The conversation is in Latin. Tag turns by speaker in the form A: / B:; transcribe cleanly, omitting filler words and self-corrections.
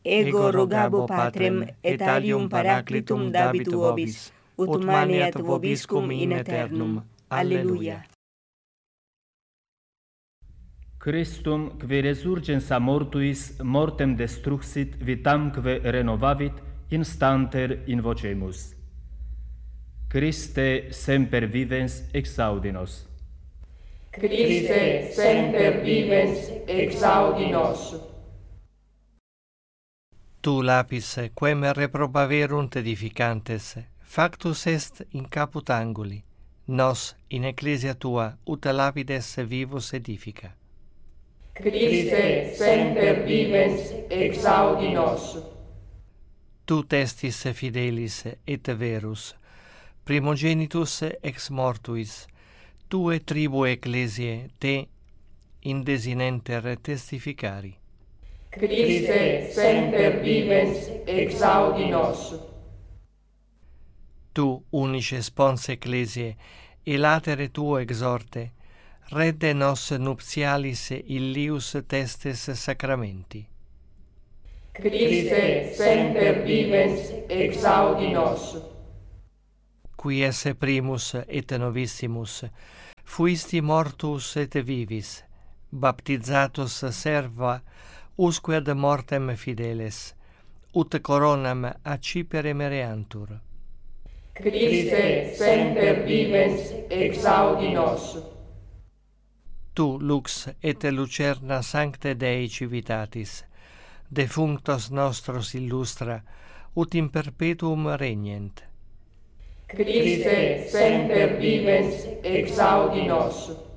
A: ego rogabo Patrem, et alium Paraclitum dabit vobis, ut maneat vobiscum in aeternum. Alleluia.
B: Christum, qui resurgens a mortuis, mortem destruxit, vitamque renovavit, instanter invocemus. Christe semper vivens exaudi nos.
C: Christe semper vivens exaudi nos.
D: Tu lapis, quem reprobaverunt edificantes, factus est in caput anguli, nos in ecclesia tua ut lapides vivus edifica.
C: Christe semper vivens exaudi nos.
D: Tu testis fidelis et verus, primogenitus ex mortuis, tue tribu ecclesiae te in desinenter testificari.
C: Christe semper vivens exaudi nos.
D: Tu, unice spons ecclesiae, e latere tuo exorte, redde nos nuptialis illius testes sacramenti.
C: Christe semper vivens exaudi nos.
D: Qui esse primus et novissimus, fuisti mortus et vivis, baptizatus serva, usque ad mortem fideles, ut coronam accipere mereantur.
C: Christe semper vivens exaudi nos.
D: Tu, lux et lucerna sancte Dei civitatis, defunctos nostros illustra, ut in perpetuum regnent.
C: Christe semper vivens exaudi nos.